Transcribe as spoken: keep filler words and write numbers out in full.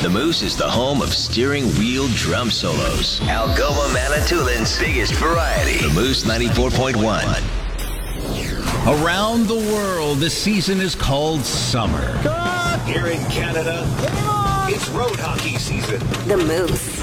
The Moose is the home of steering wheel drum solos. Algoma Manitoulин's biggest variety. The Moose ninety-four point one. Around the world, the season is called summer. Here in Canada, it's road hockey season. The Moose.